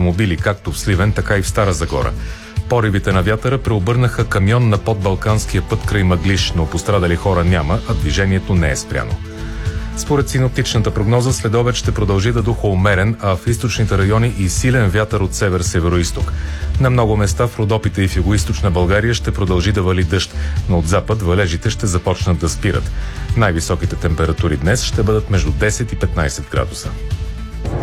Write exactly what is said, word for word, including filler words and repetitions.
автомобили както в Сливен, така и в Стара Загора. Поривите на вятъра преобърнаха камион на подбалканския път край Мъглиж, но пострадали хора няма, а движението не е спряно. Според синоптичната прогноза, следобед ще продължи да духа умерен, а в източните райони и силен вятър от север-североизток. На много места в Родопите и в югоизточна България ще продължи да вали дъжд, но от запад валежите ще започнат да спират. Най-високите температури днес ще бъдат между десет и петнайсет градуса.